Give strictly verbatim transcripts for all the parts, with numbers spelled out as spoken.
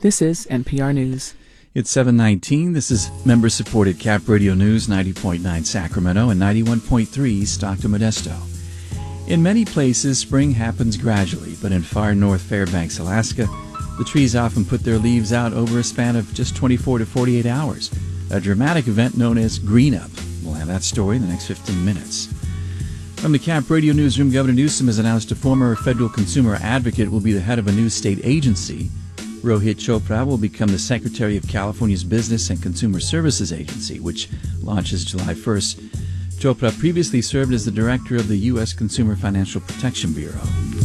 This is N P R News. It's seven nineteen. This is member-supported Cap Radio News, ninety point nine Sacramento and ninety-one point three Stockton Modesto. In many places, spring happens gradually, but in far north Fairbanks, Alaska, the trees often put their leaves out over a span of just twenty-four to forty-eight hours, a dramatic event known as Green Up. We'll have that story in the next fifteen minutes. From the Cap Radio Newsroom, Governor Newsom has announced a former federal consumer advocate will be the head of a new state agency. Rohit Chopra will become the Secretary of California's Business and Consumer Services Agency, which launches July first. Chopra previously served as the director of the U S Consumer Financial Protection Bureau.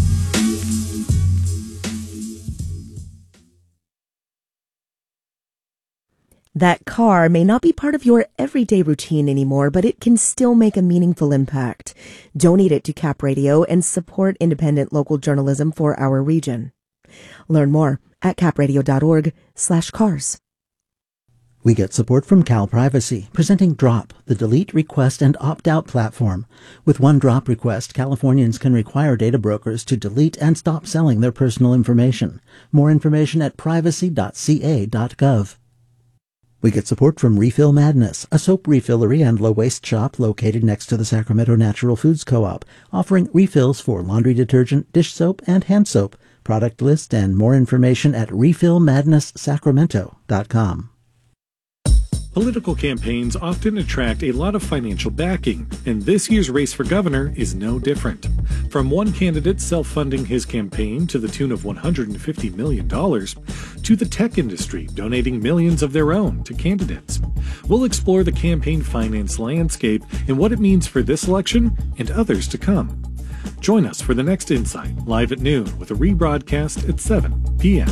That car may not be part of your everyday routine anymore, but it can still make a meaningful impact. Donate it to Cap Radio and support independent local journalism for our region. Learn more at capradio.org slash cars. We get support from Cal Privacy, presenting Drop, the delete, request, and opt-out platform. With one Drop request, Californians can require data brokers to delete and stop selling their personal information. More information at privacy dot c a dot gov. We get support from Refill Madness, a soap refillery and low-waste shop located next to the Sacramento Natural Foods Co-op, offering refills for laundry detergent, dish soap, and hand soap. Product list and more information at refill madness sacramento dot com. Political campaigns often attract a lot of financial backing, and this year's race for governor is no different. From one candidate self-funding his campaign to the tune of one hundred fifty million dollars, to the tech industry donating millions of their own to candidates. We'll explore the campaign finance landscape and what it means for this election and others to come. Join us for the next Insight, live at noon with a rebroadcast at seven p.m.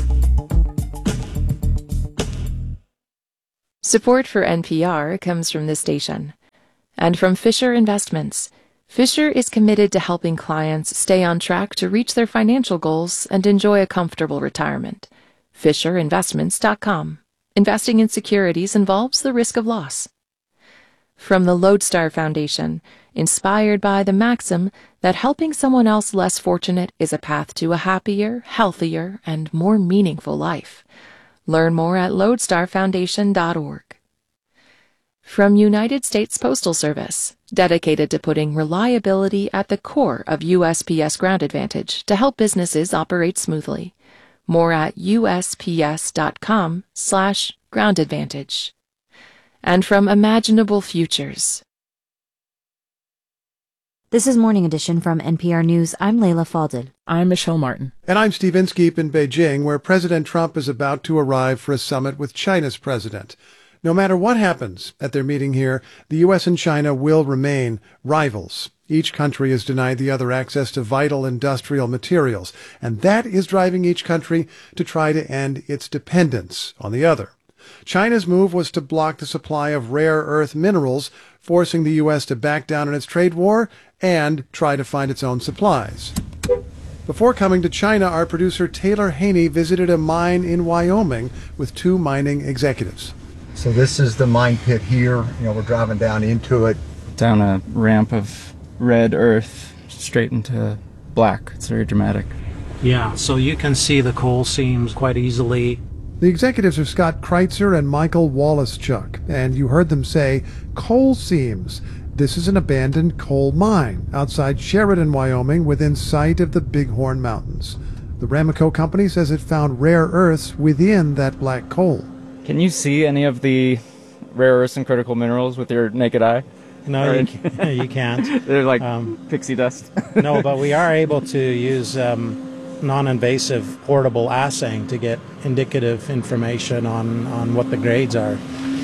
Support for N P R comes from this station and from Fisher Investments. Fisher is committed to helping clients stay on track to reach their financial goals and enjoy a comfortable retirement. fisher investments dot com. Investing in securities involves the risk of loss. From the Lodestar Foundation, inspired by the maxim that helping someone else less fortunate is a path to a happier, healthier, and more meaningful life. Learn more at lodestar foundation dot org. From United States Postal Service, dedicated to putting reliability at the core of U S P S Ground Advantage to help businesses operate smoothly. More at U S P S dot com slash ground advantage. And from Imaginable Futures. This is Morning Edition from N P R News. I'm Layla Falded. I'm Michelle Martin. And I'm Steve Inskeep in Beijing, where President Trump is about to arrive for a summit with China's president. No matter what happens at their meeting here, the U S and China will remain rivals. Each country has denied the other access to vital industrial materials, and that is driving each country to try to end its dependence on the other. China's move was to block the supply of rare earth minerals, forcing the U S to back down in its trade war and try to find its own supplies. Before coming to China, our producer Taylor Haney visited a mine in Wyoming with two mining executives. So this is the mine pit here. You know, we're driving down into it. Down a ramp of red earth straight into black. It's very dramatic. Yeah, so you can see the coal seams quite easily. The executives are Scott Kreitzer and Michael Wallace-Chuck, and you heard them say coal seams. This is an abandoned coal mine outside Sheridan, Wyoming, within sight of the Bighorn Mountains. The Ramaco company says it found rare earths within that black coal. Can you see any of the rare earths and critical minerals with your naked eye? No, you, can, you can't. They're like um, pixie dust. No, but we are able to use um, non-invasive portable assaying to get indicative information on, on what the grades are.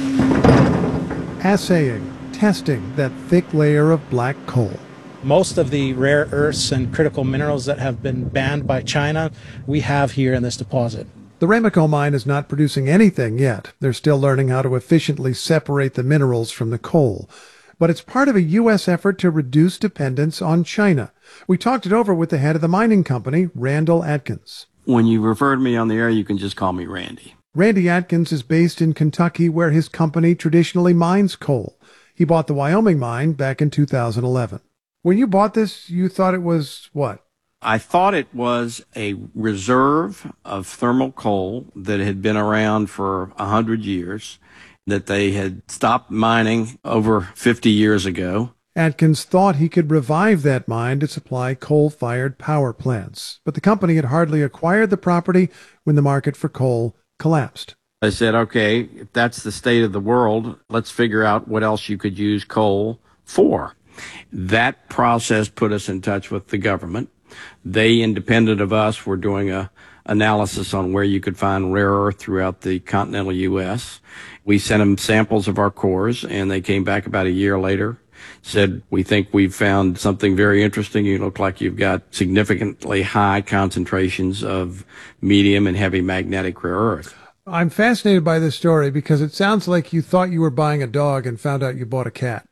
Assaying, testing that thick layer of black coal. Most of the rare earths and critical minerals that have been banned by China, we have here in this deposit. The Ramaco mine is not producing anything yet. They're still learning how to efficiently separate the minerals from the coal. But it's part of a U S effort to reduce dependence on China. We talked it over with the head of the mining company, Randall Atkins. When you refer to me on the air, you can just call me Randy. Randy Atkins is based in Kentucky, where his company traditionally mines coal. He bought the Wyoming mine back in two thousand eleven. When you bought this, you thought it was what? I thought it was a reserve of thermal coal that had been around for a hundred years, that they had stopped mining over fifty years ago. Atkins thought he could revive that mine to supply coal-fired power plants, but the company had hardly acquired the property when the market for coal collapsed. I said, okay, if that's the state of the world, let's figure out what else you could use coal for. That process put us in touch with the government. They, independent of us, were doing a analysis on where you could find rare earth throughout the continental U S. We sent them samples of our cores, and they came back about a year later, said, we think we've found something very interesting. You look like you've got significantly high concentrations of medium and heavy magnetic rare earth. I'm fascinated by this story because it sounds like you thought you were buying a dog and found out you bought a cat.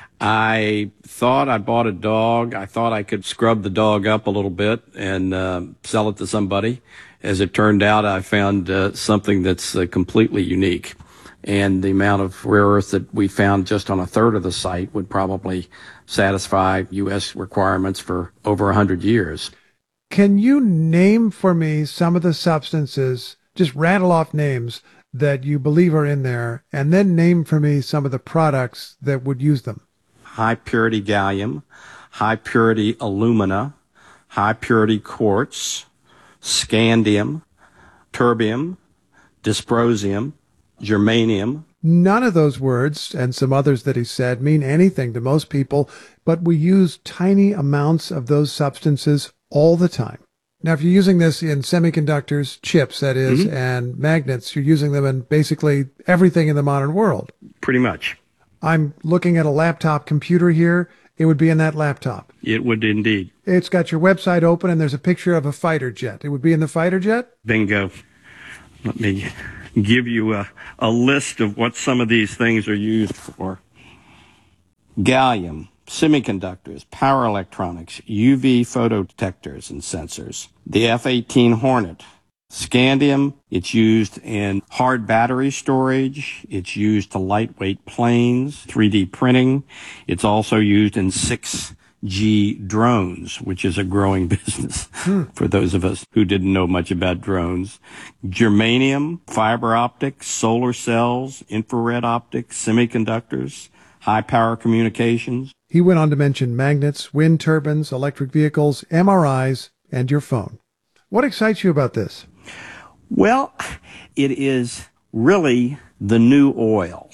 I thought I bought a dog. I thought I could scrub the dog up a little bit and uh, sell it to somebody. As it turned out, I found uh, something that's uh, completely unique. And the amount of rare earth that we found just on a third of the site would probably satisfy U S requirements for over a hundred years. Can you name for me some of the substances, just rattle off names, that you believe are in there, and then name for me some of the products that would use them? High purity gallium, high purity alumina, high purity quartz, scandium, terbium, dysprosium, germanium. None of those words, and some others that he said, mean anything to most people, but we use tiny amounts of those substances all the time. Now, if you're using this in semiconductors, chips, that is, mm-hmm. and magnets, you're using them in basically everything in the modern world. Pretty much. I'm looking at a laptop computer here. It would be in that laptop. It would indeed. It's got your website open, and there's a picture of a fighter jet. It would be in the fighter jet? Bingo. Let me give you a, a list of what some of these things are used for. Gallium, semiconductors, power electronics, U V photodetectors and sensors. The F eighteen Hornet. Scandium, it's used in hard battery storage. It's used to lightweight planes, three D printing. It's also used in six G drones, which is a growing business hmm. for those of us who didn't know much about drones. Germanium, fiber optics, solar cells, infrared optics, semiconductors, high power communications. He went on to mention magnets, wind turbines, electric vehicles, M R Is, and your phone. What excites you about this? Well, it is really the new oil.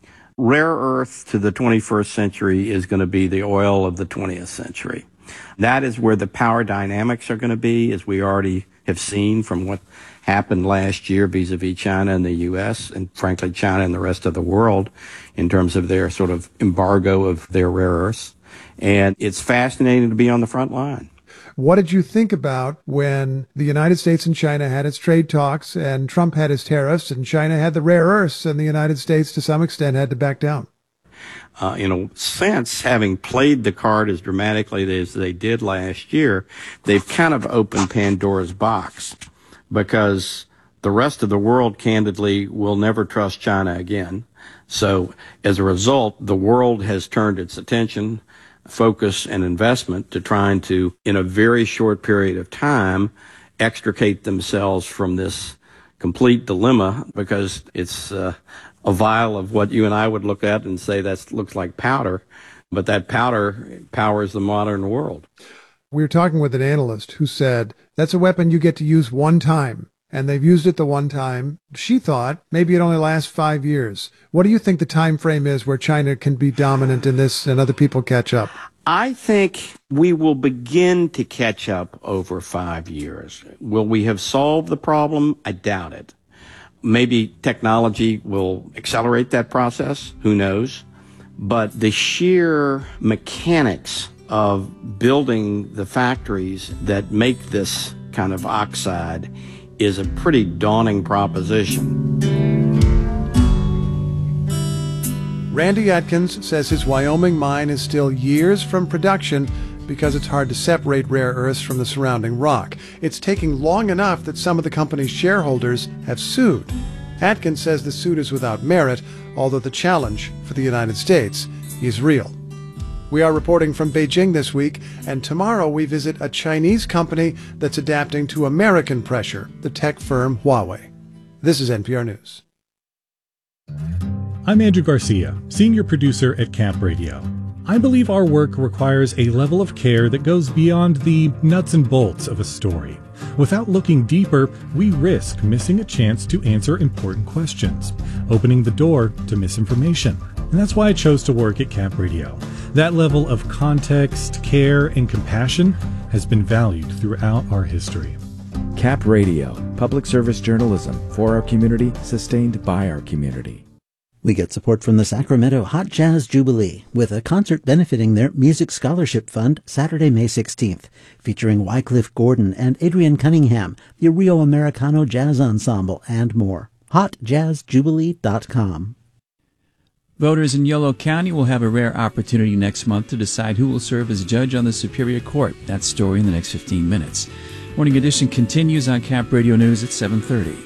Rare earth to the twenty-first century is going to be the oil of the twentieth century. That is where the power dynamics are going to be, as we already have seen from what happened last year vis-a-vis China and the U S, and frankly China and the rest of the world in terms of their sort of embargo of their rare earths. And it's fascinating to be on the front line. What did you think about when the United States and China had its trade talks and Trump had his tariffs and China had the rare earths and the United States to some extent had to back down? Uh, in a sense, having played the card as dramatically as they did last year, they've kind of opened Pandora's box, because the rest of the world, candidly, will never trust China again. So as a result, the world has turned its attention, focus, and investment to trying to, in a very short period of time, extricate themselves from this complete dilemma, because it's uh, a vial of what you and I would look at and say that looks like powder, but that powder powers the modern world. We were talking with an analyst who said that's a weapon you get to use one time, and they've used it the one time. She thought maybe it only lasts five years. What do you think the time frame is where China can be dominant in this and other people catch up? I think we will begin to catch up over five years. Will we have solved the problem? I doubt it. Maybe technology will accelerate that process. Who knows? But the sheer mechanics of building the factories that make this kind of oxide is a pretty daunting proposition. Randy Atkins says his Wyoming mine is still years from production because it's hard to separate rare earths from the surrounding rock. It's taking long enough that some of the company's shareholders have sued. Atkins says the suit is without merit, although the challenge for the United States is real. We are reporting from Beijing this week, and tomorrow we visit a Chinese company that's adapting to American pressure, the tech firm Huawei. This is N P R News. I'm Andrew Garcia, senior producer at Cap Radio. I believe our work requires a level of care that goes beyond the nuts and bolts of a story. Without looking deeper, we risk missing a chance to answer important questions, opening the door to misinformation. And that's why I chose to work at Cap Radio. That level of context, care, and compassion has been valued throughout our history. Cap Radio, public service journalism for our community, sustained by our community. We get support from the Sacramento Hot Jazz Jubilee with a concert benefiting their Music Scholarship Fund Saturday, May sixteenth, featuring Wycliffe Gordon and Adrian Cunningham, the Rio Americano Jazz Ensemble, and more. hot jazz jubilee dot com. Voters in Yolo County will have a rare opportunity next month to decide who will serve as judge on the Superior Court. That story in the next fifteen minutes. Morning Edition continues on Cap Radio News at seven thirty.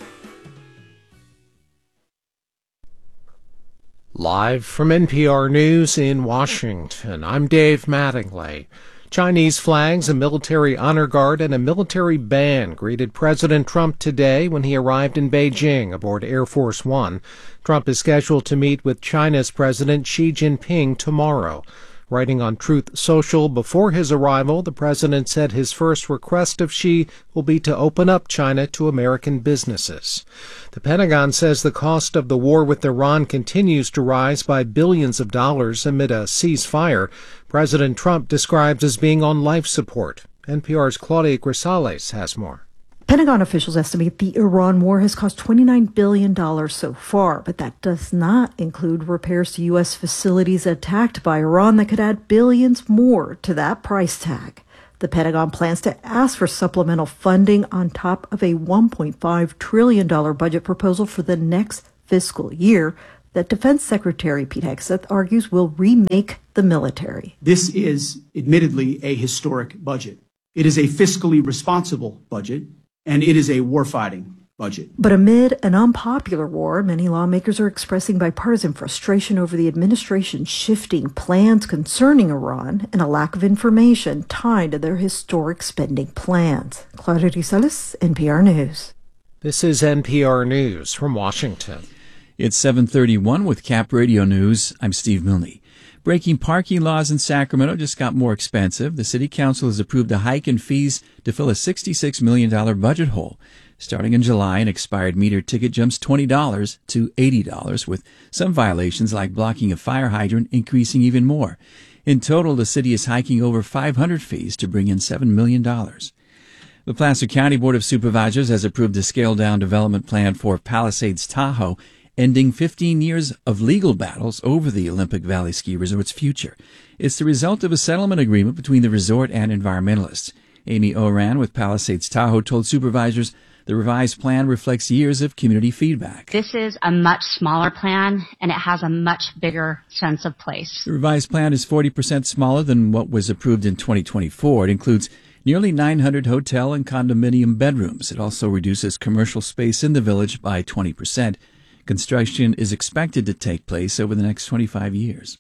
Live from N P R News in Washington, I'm Dave Mattingly. Chinese flags, a military honor guard, and a military band greeted President Trump today when he arrived in Beijing aboard Air Force One. Trump is scheduled to meet with China's President Xi Jinping tomorrow. Writing on Truth Social before his arrival, the president said his first request of Xi will be to open up China to American businesses. The Pentagon says the cost of the war with Iran continues to rise by billions of dollars amid a ceasefire President Trump describes as being on life support. N P R's Claudia Grisales has more. Pentagon officials estimate the Iran war has cost twenty-nine billion dollars so far, but that does not include repairs to U S facilities attacked by Iran that could add billions more to that price tag. The Pentagon plans to ask for supplemental funding on top of a one point five trillion dollars budget proposal for the next fiscal year that Defense Secretary Pete Hegseth argues will remake the military. This is admittedly a historic budget. It is a fiscally responsible budget. And it is a warfighting budget. But amid an unpopular war, many lawmakers are expressing bipartisan frustration over the administration's shifting plans concerning Iran and a lack of information tied to their historic spending plans. Claudia Grisales, N P R News. This is N P R News from Washington. It's seven thirty-one with Cap Radio News. I'm Steve Milne. Breaking parking laws in Sacramento just got more expensive. The city council has approved a hike in fees to fill a sixty-six million dollars budget hole. Starting in July, an expired meter ticket jumps twenty dollars to eighty dollars, with some violations like blocking a fire hydrant increasing even more. In total, the city is hiking over five hundred fees to bring in seven million dollars. The Placer County Board of Supervisors has approved a scaled-down development plan for Palisades Tahoe, ending fifteen years of legal battles over the Olympic Valley Ski Resort's future. It's the result of a settlement agreement between the resort and environmentalists. Amy Oran with Palisades Tahoe told supervisors the revised plan reflects years of community feedback. This is a much smaller plan, and it has a much bigger sense of place. The revised plan is forty percent smaller than what was approved in twenty twenty-four. It includes nearly nine hundred hotel and condominium bedrooms. It also reduces commercial space in the village by twenty percent. Construction is expected to take place over the next twenty-five years.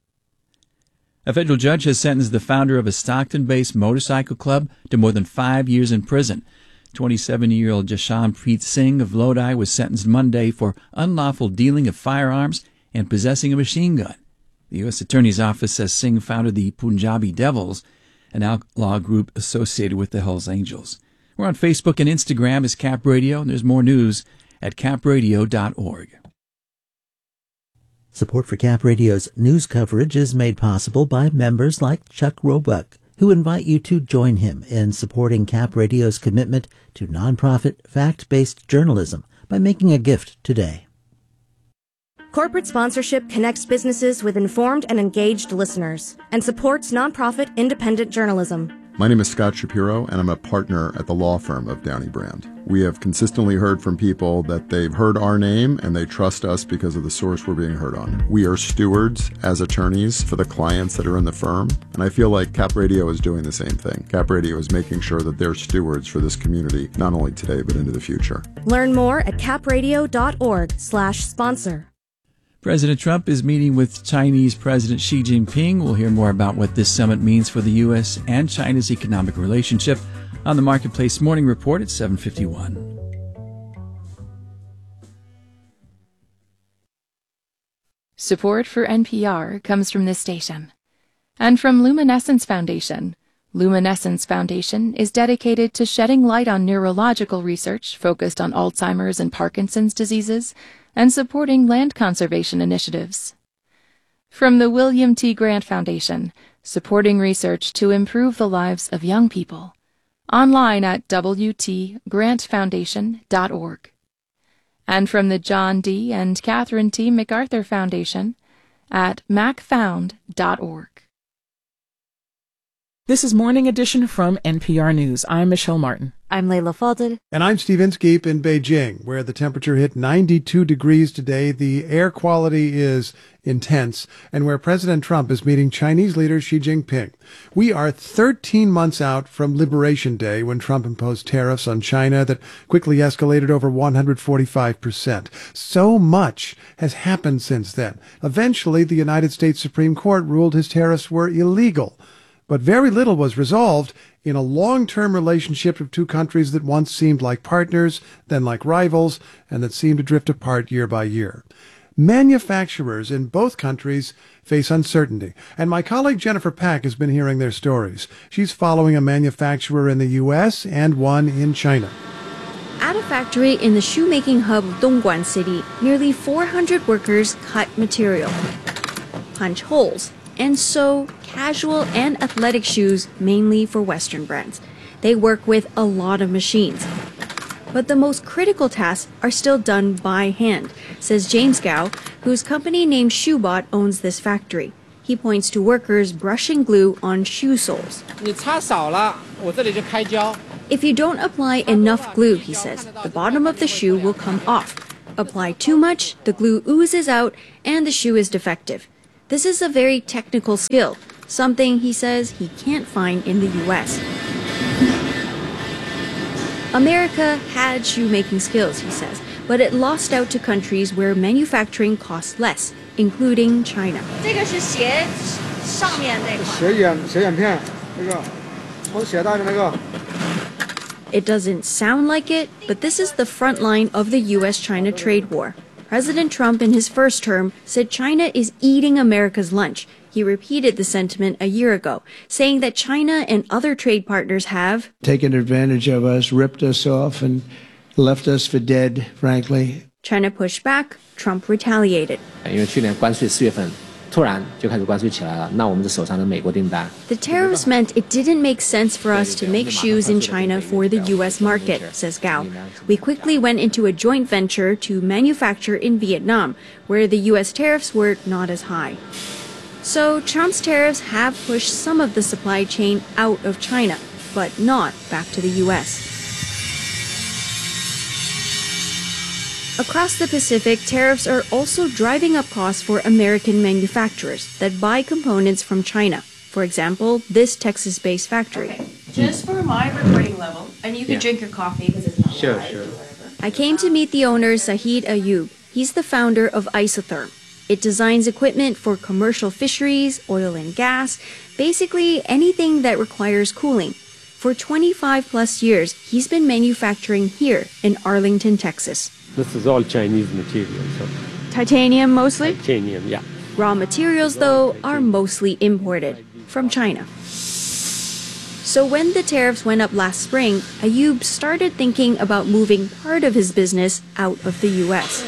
A federal judge has sentenced the founder of a Stockton-based motorcycle club to more than five years in prison. twenty-seven-year-old Jashanpreet Singh of Lodi was sentenced Monday for unlawful dealing of firearms and possessing a machine gun. The U S Attorney's Office says Singh founded the Punjabi Devils, an outlaw group associated with the Hells Angels. We're on Facebook and Instagram as Cap Radio, and there's more news at cap radio dot org. Support for Cap Radio's news coverage is made possible by members like Chuck Roebuck, who invite you to join him in supporting Cap Radio's commitment to nonprofit, fact-based journalism by making a gift today. Corporate sponsorship connects businesses with informed and engaged listeners and supports nonprofit independent journalism. My name is Scott Shapiro, and I'm a partner at the law firm of Downey Brand. We have consistently heard from people that they've heard our name and they trust us because of the source we're being heard on. We are stewards as attorneys for the clients that are in the firm, and I feel like Cap Radio is doing the same thing. Cap Radio is making sure that they're stewards for this community, not only today but into the future. Learn more at cap radio dot org slash sponsor. President Trump is meeting with Chinese President Xi Jinping. We'll hear more about what this summit means for the U S and China's economic relationship on the Marketplace Morning Report at seven fifty-one. Support for N P R comes from this station and from Luminescence Foundation. Luminescence Foundation is dedicated to shedding light on neurological research focused on Alzheimer's and Parkinson's diseases and supporting land conservation initiatives. From the William T. Grant Foundation, supporting research to improve the lives of young people. Online at w t grant foundation dot org. And from the John D. and Catherine T. MacArthur Foundation at mac found dot org. This is Morning Edition from N P R News. I'm Michelle Martin. I'm Layla Fadel. And I'm Steve Inskeep in Beijing, where the temperature hit ninety-two degrees today. The air quality is intense, and where President Trump is meeting Chinese leader Xi Jinping. We are thirteen months out from Liberation Day, when Trump imposed tariffs on China that quickly escalated over one hundred forty-five percent. So much has happened since then. Eventually, the United States Supreme Court ruled his tariffs were illegal. But very little was resolved in a long-term relationship of two countries that once seemed like partners, then like rivals, and that seemed to drift apart year by year. Manufacturers in both countries face uncertainty, and my colleague Jennifer Pack has been hearing their stories. She's following a manufacturer in the U S and one in China. At a factory in the shoemaking hub of Dongguan City, nearly four hundred workers cut material, punch holes, and sew casual and athletic shoes mainly for Western brands. They work with a lot of machines. But the most critical tasks are still done by hand, says James Gao, whose company named Shoebot owns this factory. He points to workers brushing glue on shoe soles. If you don't apply enough glue, he says, the bottom of the shoe will come off. Apply too much, the glue oozes out, and the shoe is defective. This is a very technical skill, something he says he can't find in the U S. America had shoemaking skills, he says, but it lost out to countries where manufacturing costs less, including China. It doesn't sound like it, but this is the front line of the U S China trade war. President Trump, in his first term, said China is eating America's lunch. He repeated the sentiment a year ago, saying that China and other trade partners have taken advantage of us, ripped us off, and left us for dead, frankly. China pushed back, Trump retaliated. The tariffs meant it didn't make sense for us to make shoes in China for the U S market, says Gao. We quickly went into a joint venture to manufacture in Vietnam, where the U S tariffs were not as high. So Trump's tariffs have pushed some of the supply chain out of China, but not back to the U S. Across the Pacific, tariffs are also driving up costs for American manufacturers that buy components from China. For example, this Texas-based factory. Just for my recording level, and you can Yeah. drink your coffee because it's not Sure, live. sure. I came to meet the owner, Sahid Ayub. He's the founder of Isotherm. It designs equipment for commercial fisheries, oil and gas, basically anything that requires cooling. For twenty-five plus years, he's been manufacturing here in Arlington, Texas. This is all Chinese material, so Titanium mostly? titanium, yeah. Raw materials, though, are mostly imported from China. So when the tariffs went up last spring, Ayub started thinking about moving part of his business out of the U S.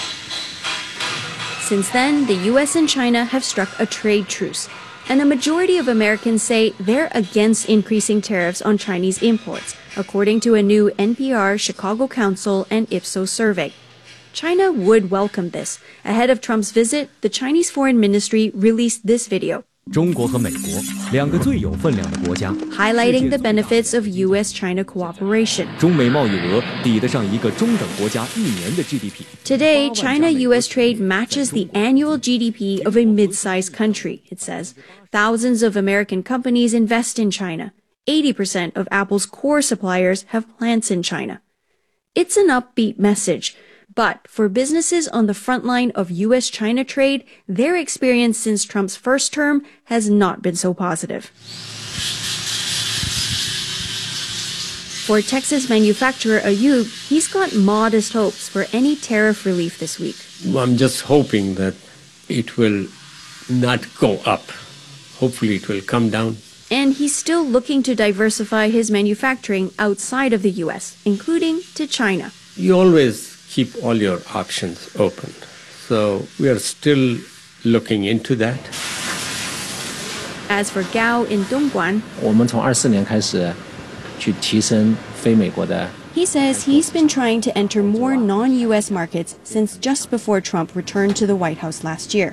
Since then, the U S and China have struck a trade truce, and a majority of Americans say they're against increasing tariffs on Chinese imports, according to a new N P R, Chicago Council, and Ipsos survey. China would welcome this. Ahead of Trump's visit, the Chinese Foreign Ministry released this video, 中国和美国两个最有分量的国家 highlighting the benefits of U S China cooperation. 中美贸易额抵得上一个中等国家一年的 G D P. Today, China-U S trade matches the annual G D P of a mid-sized country, it says. Thousands of American companies invest in China. eighty percent of Apple's core suppliers have plants in China. It's an upbeat message, But for businesses on the front line of U S China trade, their experience since Trump's first term has not been so positive. For Texas manufacturer Ayub, he's got modest hopes for any tariff relief this week. I'm just hoping that it will not go up. Hopefully it will come down. And he's still looking to diversify his manufacturing outside of the U S, including to China. You always keep all your options open. So we are still looking into that. As for Gao in Dongguan, 我们从二四年开始去提升非美国的 he says he's been trying to enter more non-U S markets since just before Trump returned to the White House last year.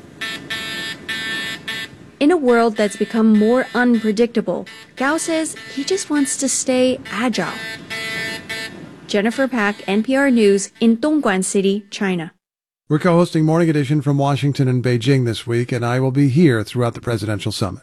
In a world that's become more unpredictable, Gao says he just wants to stay agile. Jennifer Pack, N P R News, in Dongguan City, China. We're co-hosting Morning Edition from Washington and Beijing this week, and I will be here throughout the presidential summit.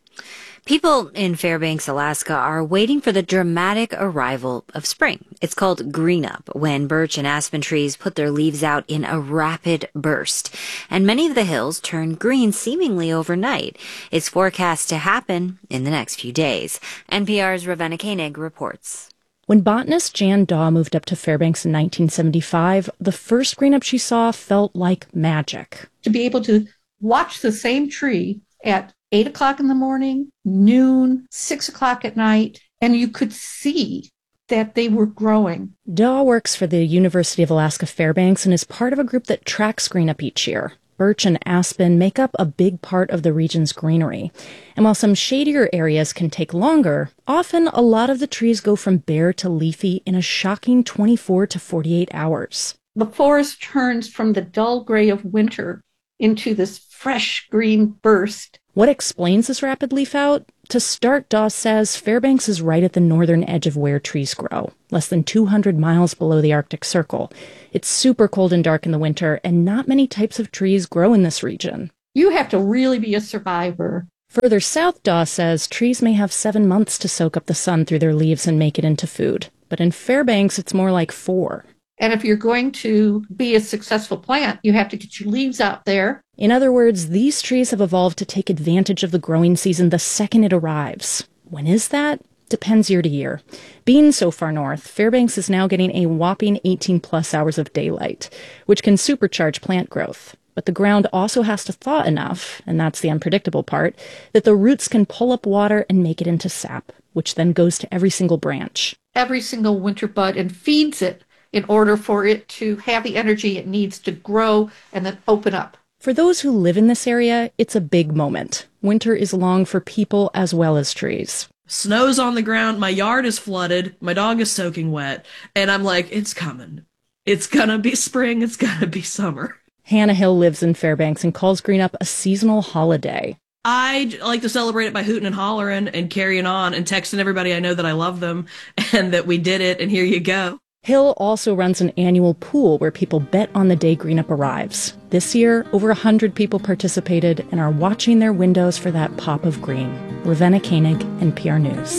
People in Fairbanks, Alaska are waiting for the dramatic arrival of spring. It's called green up, when birch and aspen trees put their leaves out in a rapid burst. And many of the hills turn green seemingly overnight. It's forecast to happen in the next few days. N P R's Ravenna Koenig reports. When botanist Jan Daw moved up to Fairbanks in nineteen seventy-five, the first green up she saw felt like magic. To be able to watch the same tree at eight o'clock in the morning, noon, six o'clock at night, and you could see that they were growing. Daw works for the University of Alaska Fairbanks and is part of a group that tracks green up each year. Birch and aspen make up a big part of the region's greenery. And while some shadier areas can take longer, often a lot of the trees go from bare to leafy in a shocking twenty-four to forty-eight hours. The forest turns from the dull gray of winter into this fresh green burst. What explains this rapid leaf out? To start, Daw says Fairbanks is right at the northern edge of where trees grow, less than two hundred miles below the Arctic Circle. It's super cold and dark in the winter, and not many types of trees grow in this region. You have to really be a survivor. Further south, Daw says trees may have seven months to soak up the sun through their leaves and make it into food. But in Fairbanks, it's more like four. And if you're going to be a successful plant, you have to get your leaves out there. In other words, these trees have evolved to take advantage of the growing season the second it arrives. When is that? Depends year to year. Being so far north, Fairbanks is now getting a whopping eighteen plus hours of daylight, which can supercharge plant growth. But the ground also has to thaw enough, and that's the unpredictable part, that the roots can pull up water and make it into sap, which then goes to every single branch. Every single winter bud and feeds it in order for it to have the energy it needs to grow and then open up. For those who live in this area, it's a big moment. Winter is long for people as well as trees. Snow's on the ground, my yard is flooded, my dog is soaking wet, and I'm like, it's coming. It's gonna be spring, it's gonna be summer. Hannah Hill lives in Fairbanks and calls green up a seasonal holiday. I like to celebrate it by hooting and hollering and carrying on and texting everybody I know that I love them and that we did it and here you go. Hill also runs an annual pool where people bet on the day green up arrives. This year, over one hundred people participated and are watching their windows for that pop of green. Ravenna Koenig, N P R News.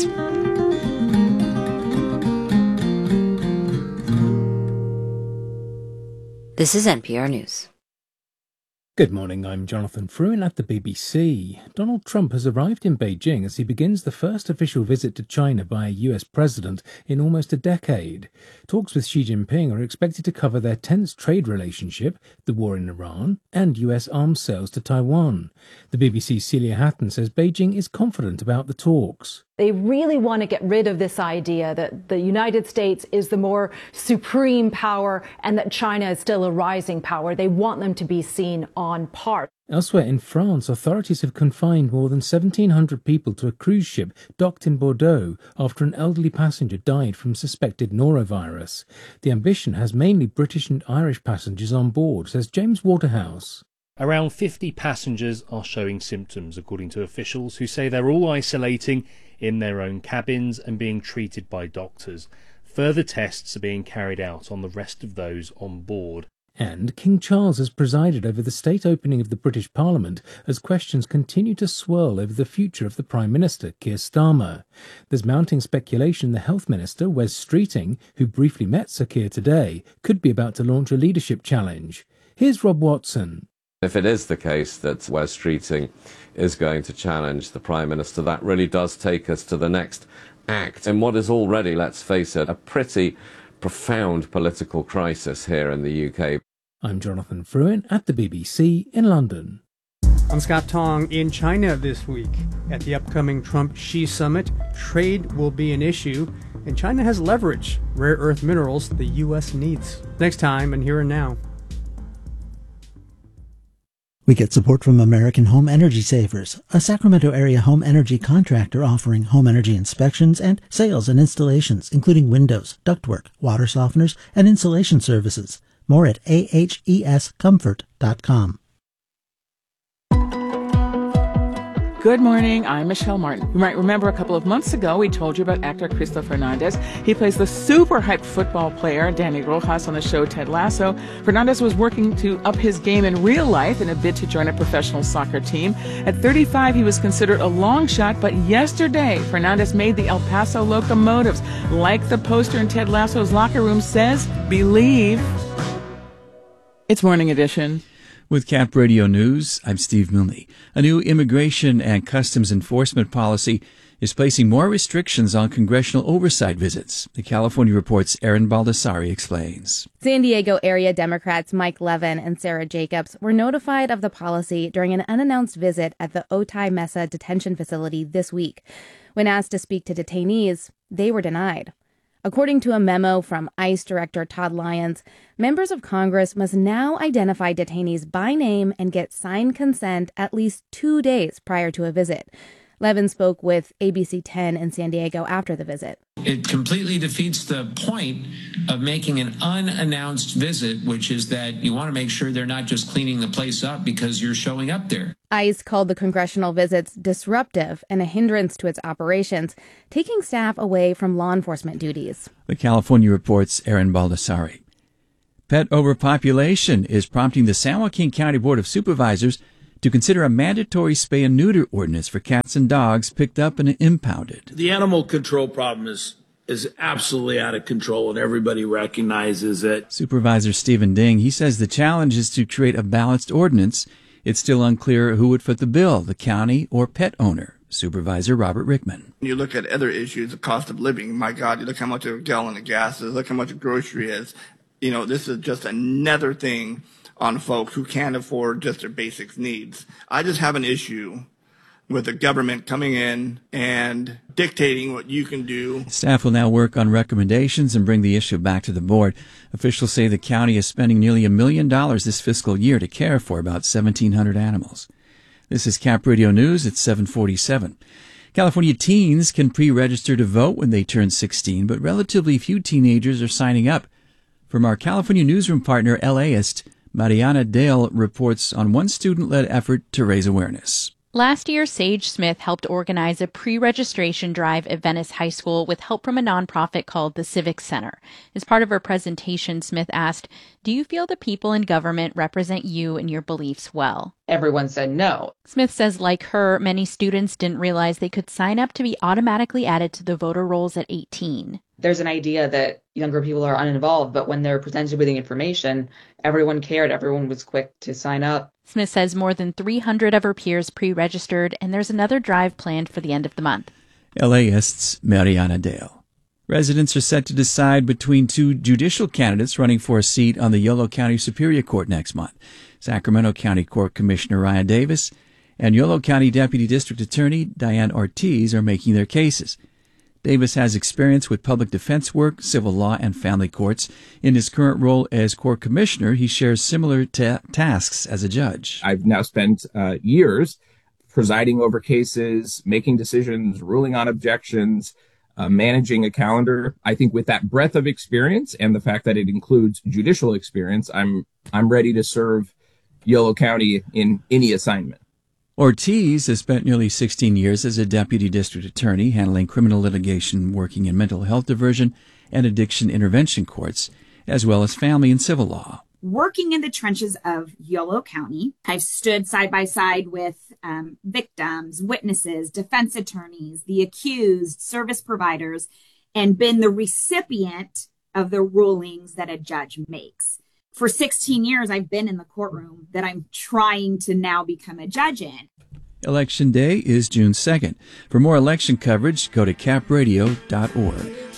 This is N P R News. Good morning, I'm Jonathan Fruin at the B B C. Donald Trump has arrived in Beijing as he begins the first official visit to China by a U S president in almost a decade. Talks with Xi Jinping are expected to cover their tense trade relationship, the war in Iran, and U S arms sales to Taiwan. The B B C's Celia Hatton says Beijing is confident about the talks. They really want to get rid of this idea that the United States is the more supreme power and that China is still a rising power. They want them to be seen on par. Elsewhere in France, authorities have confined more than seventeen hundred people to a cruise ship docked in Bordeaux after an elderly passenger died from suspected norovirus. The Ambition has mainly British and Irish passengers on board, says James Waterhouse. Around fifty passengers are showing symptoms, according to officials, who say they're all isolating in their own cabins and being treated by doctors. Further tests are being carried out on the rest of those on board. And King Charles has presided over the state opening of the British Parliament as questions continue to swirl over the future of the Prime Minister, Keir Starmer. There's mounting speculation the Health Minister, Wes Streeting, who briefly met Sir Keir today, could be about to launch a leadership challenge. Here's Rob Watson. If it is the case that Wes Streeting is going to challenge the Prime Minister, that really does take us to the next act in what is already, let's face it, a pretty profound political crisis here in the U K. I'm Jonathan Fruin at the B B C in London. I'm Scott Tong. In China this week. At the upcoming Trump-Xi summit, trade will be an issue, and China has leverage, rare earth minerals the U S needs. Next time and Here and Now. We get support from American Home Energy Savers, a Sacramento area home energy contractor offering home energy inspections and sales and installations, including windows, ductwork, water softeners, and insulation services. More at A H E S comfort dot com. Good morning, I'm Michelle Martin. You might remember a couple of months ago we told you about actor Cristo Fernandez. He plays the super hyped football player Danny Rojas on the show Ted Lasso. Fernandez was working to up his game in real life in a bid to join a professional soccer team. At thirty-five, he was considered a long shot, but yesterday Fernandez made the El Paso Locomotives. Like the poster in Ted Lasso's locker room says, believe. It's Morning Edition. With Cap Radio News, I'm Steve Milne. A new immigration and customs enforcement policy is placing more restrictions on congressional oversight visits. The California Report's Erin Baldassari explains. San Diego area Democrats Mike Levin and Sarah Jacobs were notified of the policy during an unannounced visit at the Otay Mesa detention facility this week. When asked to speak to detainees, they were denied. According to a memo from ICE Director Todd Lyons, members of Congress must now identify detainees by name and get signed consent at least two days prior to a visit. Levin spoke with A B C ten in San Diego after the visit. It completely defeats the point of making an unannounced visit, which is that you want to make sure they're not just cleaning the place up because you're showing up there. ICE called the congressional visits disruptive and a hindrance to its operations, taking staff away from law enforcement duties. The California Report's Erin Baldassari. Pet overpopulation is prompting the San Joaquin County Board of Supervisors to consider a mandatory spay and neuter ordinance for cats and dogs picked up and impounded. The animal control problem is is absolutely out of control, and everybody recognizes it. Supervisor Stephen Ding, he says the challenge is to create a balanced ordinance. It's still unclear who would foot the bill, the county or pet owner. Supervisor Robert Rickman. When you look at other issues, the cost of living, my God, you look how much a gallon of gas is, look how much a grocery is. You know, this is just another thing on folks who can't afford just their basic needs. I just have an issue with the government coming in and dictating what you can do. Staff will now work on recommendations and bring the issue back to the board. Officials say the county is spending nearly a million dollars this fiscal year to care for about seventeen hundred animals. This is Cap Radio News at seven forty-seven. California teens can pre-register to vote when they turn sixteen, but relatively few teenagers are signing up. From our California newsroom partner, LAist, Mariana Dale reports on one student-led effort to raise awareness. Last year, Sage Smith helped organize a pre-registration drive at Venice High School with help from a nonprofit called the Civic Center. As part of her presentation, Smith asked, "Do you feel the people in government represent you and your beliefs well?" Everyone said no. Smith says, like her, many students didn't realize they could sign up to be automatically added to the voter rolls at eighteen. There's an idea that younger people are uninvolved, but when they're presented with the information, everyone cared. Everyone was quick to sign up. Smith says more than three hundred of her peers pre-registered, and there's another drive planned for the end of the month. LAist's Mariana Dale. Residents are set to decide between two judicial candidates running for a seat on the Yolo County Superior Court next month. Sacramento County Court Commissioner Ryan Davis and Yolo County Deputy District Attorney Diane Ortiz are making their cases. Davis has experience with public defense work, civil law, and family courts. In his current role as court commissioner, he shares similar ta- tasks as a judge. I've now spent uh, years presiding over cases, making decisions, ruling on objections, uh, managing a calendar. I think with that breadth of experience and the fact that it includes judicial experience, I'm I'm ready to serve Yolo County in any assignment. Ortiz has spent nearly sixteen years as a deputy district attorney handling criminal litigation, working in mental health diversion and addiction intervention courts, as well as family and civil law. working in the trenches of Yolo County. I've stood side by side with um, victims, witnesses, defense attorneys, the accused, service providers, and been the recipient of the rulings that a judge makes. For sixteen years, I've been in the courtroom that I'm trying to now become a judge in. Election Day is June second. For more election coverage, go to cap radio dot org.